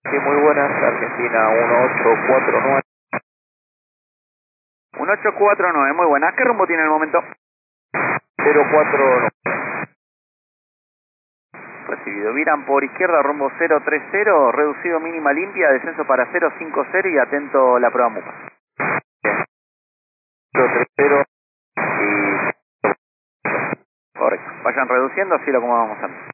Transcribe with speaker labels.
Speaker 1: Sí, muy buenas, Argentina 1849.
Speaker 2: 1849, muy buena. ¿Qué rumbo tiene en el momento?
Speaker 1: 049.
Speaker 2: Recibido. Viran por izquierda, rumbo 030, reducido mínima limpia, descenso para 050 y atento la prueba MUPA.
Speaker 1: 030 y...
Speaker 2: Correcto. Vayan reduciendo, así lo acomodamos antes.